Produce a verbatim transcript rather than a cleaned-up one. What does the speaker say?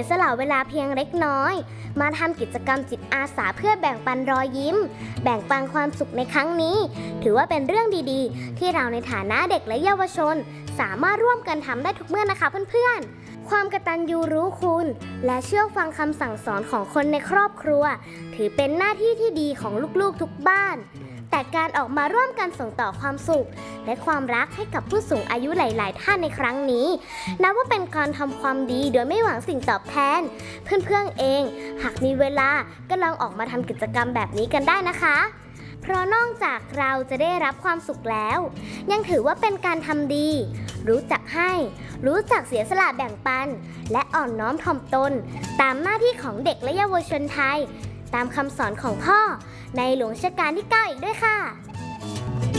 สละเวลาเพียงเล็กน้อยมาทำกิจกรรมจิตอาสาเพื่อแบ่งปันรอยยิ้มแบ่งปันความสุขในครั้งนี้ถือว่าเป็นเรื่องดีๆที่เราในฐานะเด็กและเยาวชนสามารถร่วมกันทำได้ทุกเมื่อนะคะเพื่อนๆความกตัญญูรู้คุณและเชื่อฟังคำสั่งสอนของคนในครอบครัวถือเป็นหน้าที่ที่ดีของลูกๆทุกบ้านแต่การออกมาร่วมกันส่งต่อความสุขและความรักให้กับผู้สูงอายุหลายๆท่านในครั้งนี้นับว่าเป็นการทำความดีโดยไม่หวังสิ่งตอบแทนเพื่อนๆเองหากมีเวลาก็ลองออกมาทำกิจกรรมแบบนี้กันได้นะคะเพราะนอกจากเราจะได้รับความสุขแล้วยังถือว่าเป็นการทำดีรู้จักให้รู้จักเสียสละแบ่งปันและอ่อนน้อมถ่อมตนตามหน้าที่ของเด็กและเยาวชนไทยตามคำสอนของพ่อในหลวงรัชกาลที่เก้าอีกด้วยค่ะ